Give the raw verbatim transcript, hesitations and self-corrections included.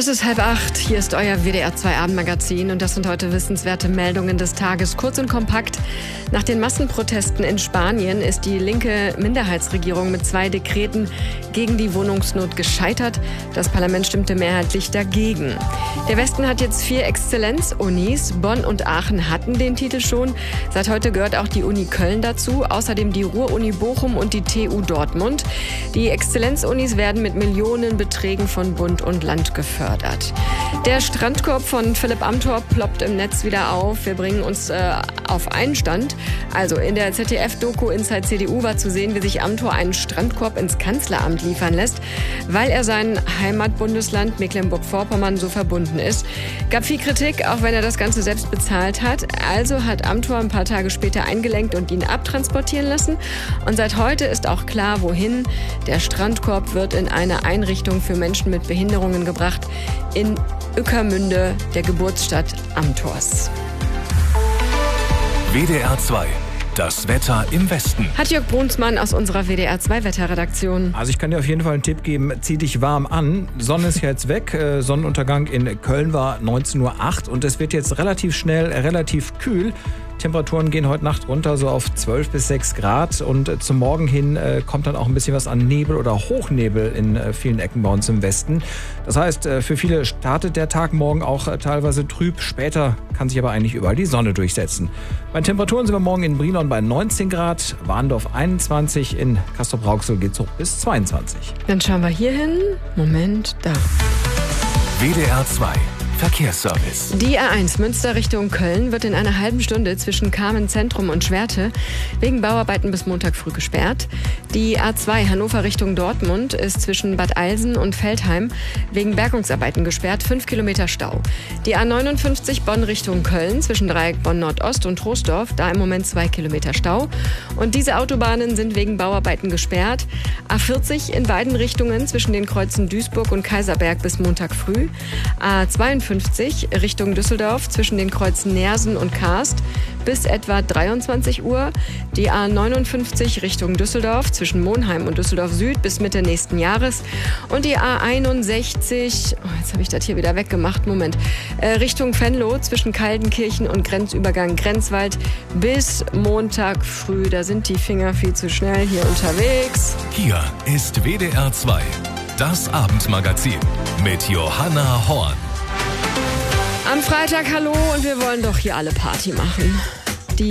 Es ist halb acht, hier ist euer W D R zwei Abendmagazin und das sind heute wissenswerte Meldungen des Tages. Kurz und kompakt. Nach den Massenprotesten in Spanien ist die linke Minderheitsregierung mit zwei Dekreten gegen die Wohnungsnot gescheitert. Das Parlament stimmte mehrheitlich dagegen. Der Westen hat jetzt vier Exzellenz-Unis. Bonn und Aachen hatten den Titel schon. Seit heute gehört auch die Uni Köln dazu, außerdem die Ruhr-Uni Bochum und die T U Dortmund. Die Exzellenz-Unis werden mit Millionenbeträgen von Bund und Land gefördert. Der Strandkorb von Philipp Amthor ploppt im Netz wieder auf. Wir bringen uns äh, auf einen Stand. Also in der Z D F-Doku Inside C D U war zu sehen, wie sich Amthor einen Strandkorb ins Kanzleramt liefern lässt, weil er sein Heimatbundesland Mecklenburg-Vorpommern so verbunden ist. Gab viel Kritik, auch wenn er das Ganze selbst bezahlt hat. Also hat Amthor ein paar Tage später eingelenkt und ihn abtransportieren lassen. Und seit heute ist auch klar, wohin. Der Strandkorb wird in eine Einrichtung für Menschen mit Behinderungen gebracht, in Ueckermünde, der Geburtsstadt Amthors. W D R zwei. Das Wetter im Westen. Hat Jörg Brunsmann aus unserer W D R zwei Wetterredaktion. Also ich kann dir auf jeden Fall einen Tipp geben, zieh dich warm an. Sonne ist jetzt weg. Sonnenuntergang in Köln war neunzehn Uhr acht und es wird jetzt relativ schnell relativ kühl. Temperaturen gehen heute Nacht runter, so auf zwölf bis sechs Grad. Und äh, zum Morgen hin äh, kommt dann auch ein bisschen was an Nebel oder Hochnebel in äh, vielen Ecken bei uns im Westen. Das heißt, äh, für viele startet der Tag morgen auch äh, teilweise trüb. Später kann sich aber eigentlich überall die Sonne durchsetzen. Bei Temperaturen sind wir morgen in Brilon bei neunzehn Grad, Warndorf einundzwanzig, in Castrop-Rauxel geht es hoch bis zweiundzwanzig. Dann schauen wir hier hin. Moment, da. W D R zwei. Verkehrsservice. Die A eins Münster Richtung Köln wird in einer halben Stunde zwischen Kamen Zentrum und Schwerte wegen Bauarbeiten bis Montag früh gesperrt. Die A zwei Hannover Richtung Dortmund ist zwischen Bad Eilsen und Veltheim wegen Bergungsarbeiten gesperrt, fünf Kilometer Stau. Die A neunundfünfzig Bonn Richtung Köln zwischen Dreieck Bonn Nordost und Troisdorf, da im Moment zwei Kilometer Stau. Und diese Autobahnen sind wegen Bauarbeiten gesperrt. A vierzig in beiden Richtungen zwischen den Kreuzen Duisburg und Kaiserberg bis Montag früh. A zweiundfünfzig Richtung Düsseldorf zwischen den Kreuzen Neersen und Karst bis etwa dreiundzwanzig Uhr. Die A neunundfünfzig Richtung Düsseldorf zwischen Monheim und Düsseldorf Süd bis Mitte nächsten Jahres. Und die A einundsechzig, oh, jetzt habe ich das hier wieder weggemacht, Moment, äh, Richtung Venlo zwischen Kaldenkirchen und Grenzübergang Grenzwald bis Montag früh. Da sind die Finger viel zu schnell hier unterwegs. Hier ist W D R zwei, das Abendmagazin mit Johanna Horn. Am Freitag, hallo, und wir wollen doch hier alle Party machen.